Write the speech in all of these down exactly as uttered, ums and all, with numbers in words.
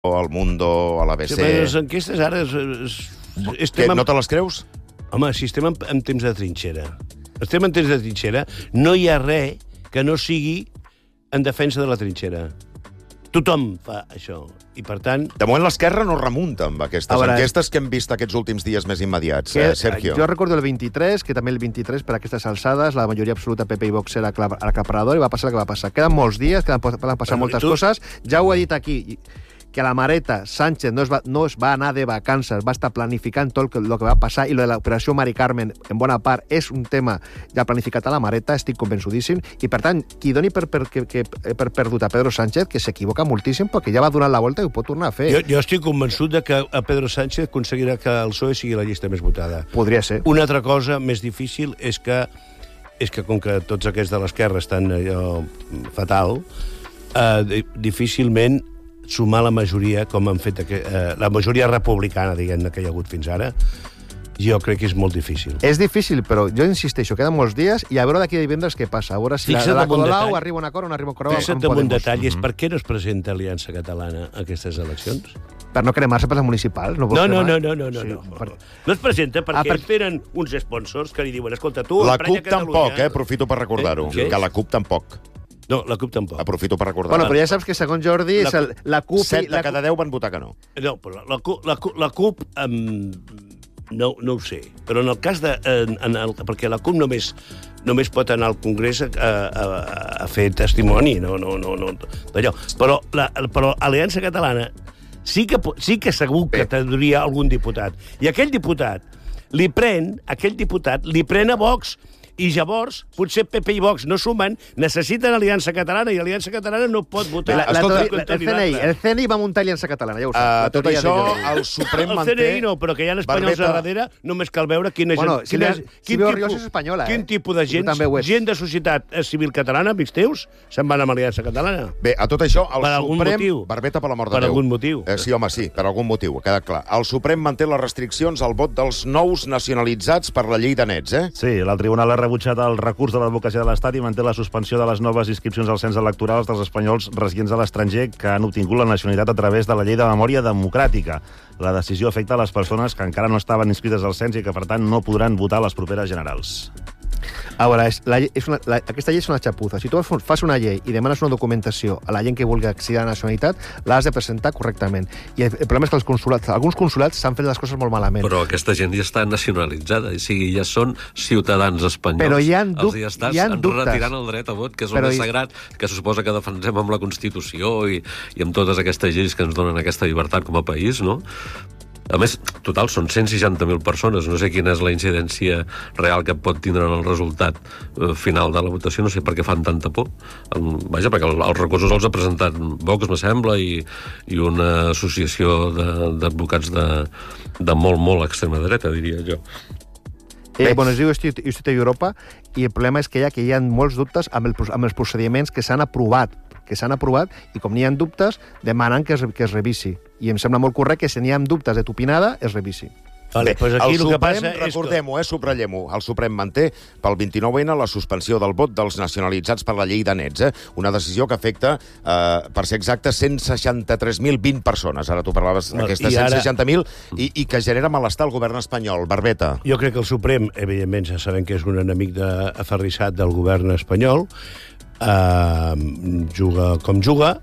o al Mundo, a l'A B C... Sí, les enquestes ara... És, és, Què, no te les creus? Home, si estem en, en temps de trinxera, estem en temps de trinxera, no hi ha res que no sigui en defensa de la trinxera. Tothom fa això. I, per tant... De moment, l'esquerra no remunta amb aquestes veure, enquestes que hem vist aquests últims dies més immediats, que, eh, Sergio. Jo recordo el vint-i-tres, que també el vint-i-tres, per aquestes alçades, la majoria absoluta P P i Vox era acaparador i va passar el que va passar. Queden molts dies, queden, poden passar Però, moltes tu... coses. Ja ho he dit aquí, que la Mareta Sánchez no es, va, no es va anar de vacances, va estar planificant tot el que, el que va passar, i lo de l'operació Mari Carmen, en bona part, és un tema ja planificat a la Mareta, estic convençudíssim, i per tant, qui doni per, per, que, que, per perdut a Pedro Sánchez, que s'equivoca moltíssim, perquè ja va donar la volta i ho pot tornar a fer. Jo, jo estic convençut de que a Pedro Sánchez aconseguirà que el P S O E sigui la llista més votada. Podria ser. Una altra cosa més difícil és que, és que com que tots aquests de l'esquerra estan allò fatal, eh, difícilment sumar la majoria, com han fet eh, la majoria republicana, diguem-ne, que hi ha hagut fins ara, jo crec que és molt difícil. És difícil, però jo insisteixo, queden molts dies i a veure d'aquí a divendres què passa. A veure si Fixa't la, la Colau arriba a un acord o no arriba a un acord. Fixa't en un detall, és per què no es presenta Aliança Catalana a aquestes eleccions? Per no cremar-se per les municipals. No, no, no, no, no, no, no, sí, no. Per... no es presenta perquè ah, per... ells tenen uns sponsors que li diuen, escolta, tu... La CUP tampoc, eh? Aprofito per recordar-ho. Eh? Que la CUP tampoc. No, la CUP tampoc. Aprofito per recordar. Bueno, però ja saps que, segons Jordi, la, el, la CUP... set de la cada deu van votar que no. No, però la CUP... La CUP, la CUP um, no, no ho sé. Però en el cas de... En, en el, perquè la CUP només, només pot anar al Congrés a, a, a fer testimoni, no, no, no, no d'allò. Però, la, però Aliança Catalana sí que, sí que segur que tindria algun diputat. I aquell diputat li pren, aquell diputat li pren a Vox, i llavors, potser P P i Vox no sumen, necessiten Aliança Catalana, i Aliança Catalana no pot votar. La, la, la, la, el, C N I, el C N I va muntar Aliança Catalana, ja ho saps. Uh, tot això, el Suprem manté... El C N I no, però que hi ha espanyols a darrere, només cal veure quina bueno, gent... Si quina, si quin, tipus, és espanyola, eh? quin tipus de gent, gent de societat civil catalana, amics teus, se'n van amb Aliança Catalana. Bé, a tot això, el per Suprem... Motiu. Barbeta, per l'amor de Per Déu. algun motiu. Eh, sí, home, sí, per algun motiu, queda clar. El Suprem manté les restriccions al vot dels nous nacionalitzats per la llei de nets, eh? Sí, el tribunal ha rebutjat el recurs de l'advocacia de l'Estat i manté la suspensió de les noves inscripcions al cens electorals dels espanyols residents a l'estranger que han obtingut la nacionalitat a través de la llei de memòria democràtica. La decisió afecta a les persones que encara no estaven inscrites al cens i que, per tant, no podran votar a les properes generals. A veure, és, la, és una, la, aquesta llei és una xapuza. Si tu fas una llei i demanes una documentació a la gent que vulgui accedir a la nacionalitat, l'has de presentar correctament. I el, el problema és que els consulats, alguns consulats s'han fet les coses molt malament. Però aquesta gent ja està nacionalitzada, o sigui, ja són ciutadans espanyols. Però hi ha, dub els ja estàs hi ha dubtes. retirant el dret a vot, que és el Però més hi... sagrat, que se suposa que defensem amb la Constitució i, i amb totes aquestes lleis que ens donen aquesta llibertat com a país, no? A més, total, són cent seixanta mil persones. No sé quina és la incidència real que pot tindre en el resultat eh, final de la votació. No sé per què fan tanta por. Um, vaja, perquè el, els recursos els ha presentat Vox, me sembla, i, i una associació d'advocats de, de, de molt, molt extrema dreta, diria jo. Eh, bueno, es diu Justícia Europa, i el problema és que hi ha, que hi ha molts dubtes amb, el, amb els procediments que s'han aprovat que s'han aprovat, i com n'hi ha dubtes, demanen que es, que es revisi. I em sembla molt correcte que si n'hi ha dubtes de tupinada, es revisi. Vale, pues aquí el el que Suprem, passa recordem-ho, eh, subratllem-ho, el Suprem manté pel vint-i-nou ene la suspensió del vot dels nacionalitzats per la llei de nets, eh? Una decisió que afecta, eh, per ser exacte, cent seixanta-tres mil vint persones. Ara tu parlaves d'aquestes cent seixanta mil, i, i que genera malestar al govern espanyol. Barbeta. Jo crec que el Suprem, evidentment, ja sabem que és un enemic de, aferrissat del govern espanyol, Uh, juga com juga,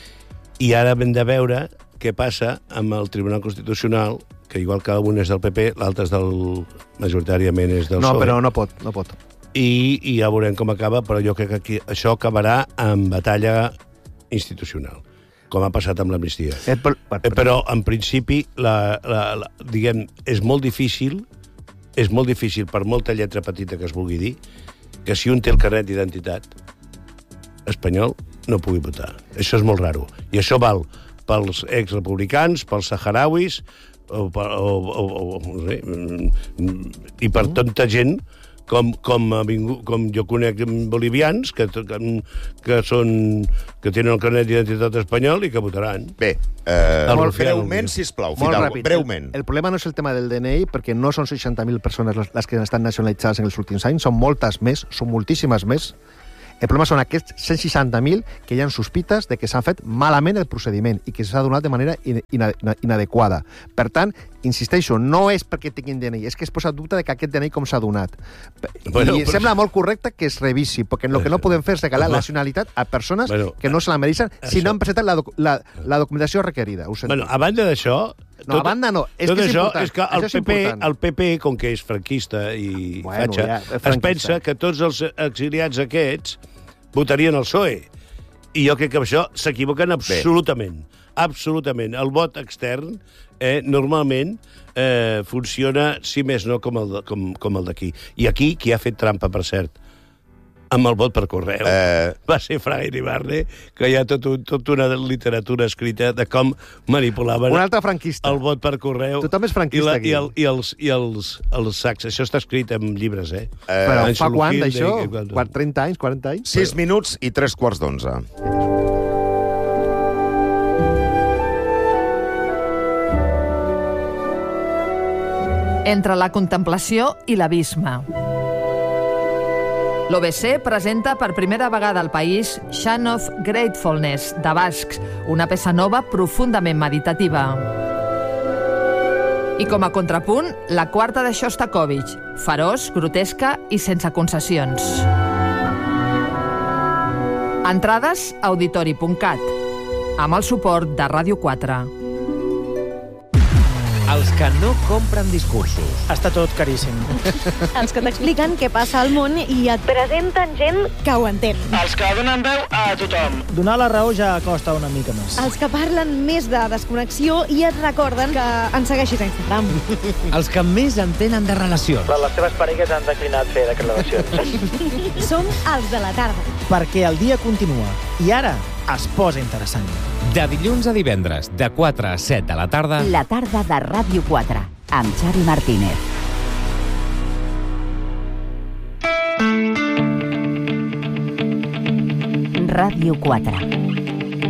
i ara hem de veure què passa amb el Tribunal Constitucional, que igual que un és del P P, l'altre és del... majoritàriament és del no, P S O E. No, però no pot, no pot. I, I ja veurem com acaba, però jo crec que aquí, això acabarà en batalla institucional, com ha passat amb l'amnistia. Eh, per, per, per. Però, en principi, la, la, la, diguem, és molt difícil, és molt difícil, per molta lletra petita que es vulgui dir, que si un té el carnet d'identitat espanyol no pugui votar. Això és molt raro. I això val pels exrepublicans, pels saharauis, o, o, o, o, no sé, i per tanta gent com, com, com jo conec bolivians que, que, que, són, que tenen el carnet d'identitat espanyol i que votaran. Bé, eh, molt breument, sisplau, Fidalgo, breument. El, el problema no és el tema del D N I, perquè no són seixanta mil persones les que estan nacionalitzades en els últims anys, són moltes més, són moltíssimes més. El problema són aquests cent seixanta mil que hi ha sospites de que s'han fet malament el procediment i que s'ha donat de manera inadequada. Per tant, insisteixo, no és perquè tinguin D N I, és que es posa dubte de que aquest D N I com s'ha donat. Bueno, I però... sembla molt correcte que es revisi, perquè el que no podem fer és regalar la nacionalitat a persones bueno, que no se la mereixen si no han presentat la, doc la, la documentació requerida. Bueno, a banda d'això... No, tot, a banda no, és tot que és això important. És que el, és P P, el P P, com que és franquista i bueno, fatxa, ja, es pensa que tots els exiliats aquests votarien el P S O E. I jo crec que això s'equivoquen absolutament. Bé. Absolutament. El vot extern eh, normalment eh, funciona, si més no, com el, com, com el d'aquí. I aquí, qui ha fet trampa, per cert, amb el vot per correu, eh... va ser Fraga Iribarne, que hi ha tot un, tota una literatura escrita de com manipulaven un altre franquista. El vot per correu. Tothom és franquista, i la, aquí. I, el, i, els, i els, els sacs. Això està escrit en llibres, eh? eh Però fa quant, d'això? trenta anys, quaranta anys? sis minuts i tres quarts d'onze. Entre la contemplació i l'abisme. L'O B C presenta per primera vegada al país Chant of Gratefulness, de Bascs, una peça nova profundament meditativa. I com a contrapunt, la quarta de Shostakovich, feroç, grotesca i sense concessions. Entrades a auditori punt cat, amb el suport de Ràdio quatre. Els que no compren discursos. Està tot caríssim. Els que t'expliquen què passa al món i et presenten gent que ho entén. Els que donen veu a tothom. Donar la raó ja costa una mica més. Els que parlen més de desconnexió i et recorden que ens segueixis a Instagram. Els que més entenen de relacions. Però les teves parelles han declinat fer declaracions. Som els de la tarda. Perquè el dia continua. I ara es posa interessant. De dilluns a divendres, de quatre a set de la tarda... La tarda de Ràdio quatre, amb Xavi Martínez. Ràdio quatre.